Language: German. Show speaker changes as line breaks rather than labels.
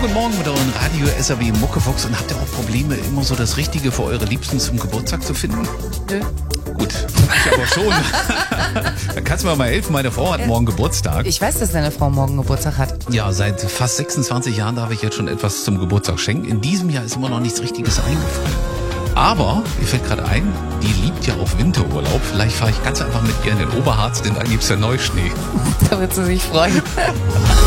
guten Morgen mit euren Radio SAW Muckefuchs. Und habt ihr auch Probleme, immer so das Richtige für eure Liebsten zum Geburtstag zu finden?
Nö.
Gut, ich aber schon. Dann kannst du mir mal helfen, meine Frau hat morgen Geburtstag.
Ich weiß, dass deine Frau morgen Geburtstag hat.
Ja, seit fast 26 Jahren darf ich jetzt schon etwas zum Geburtstag schenken. In diesem Jahr ist immer noch nichts Richtiges eingefallen. Aber, mir fällt gerade ein, die liebt ja auch Winterurlaub. Vielleicht fahre ich ganz einfach mit ihr in den Oberharz, denn da gibt's ja Neuschnee.
Da wird sie sich freuen.